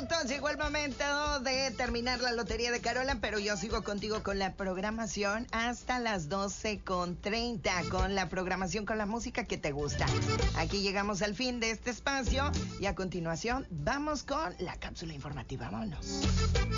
minutos. Llegó el momento de terminar la lotería de Carola, pero yo sigo contigo con la programación hasta las 12:30, con la programación, con la música que te gusta. Aquí llegamos al fin de este espacio y a continuación vamos con la cápsula informativa. Vámonos.